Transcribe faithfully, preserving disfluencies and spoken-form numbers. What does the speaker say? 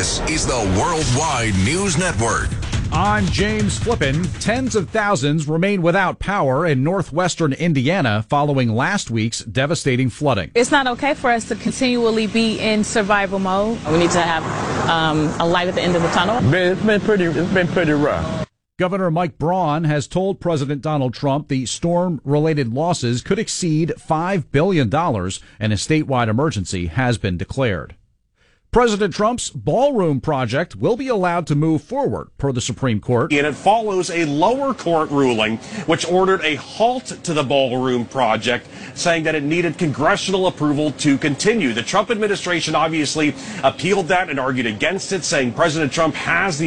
This is the Worldwide News Network. I'm James Flippin. Tens of thousands remain without power in northwestern Indiana following last week's devastating flooding. It's not okay for us to continually be in survival mode. We need to have um, a light at the end of the tunnel. It's been pretty, it's been pretty rough. Governor Mike Braun has told President Donald Trump the storm-related losses could exceed five billion dollars, and a statewide emergency has been declared. President Trump's ballroom project will be allowed to move forward, per the Supreme Court. And it follows a lower court ruling which ordered a halt to the ballroom project, saying that it needed congressional approval to continue. The Trump administration obviously appealed that and argued against it, saying President Trump has the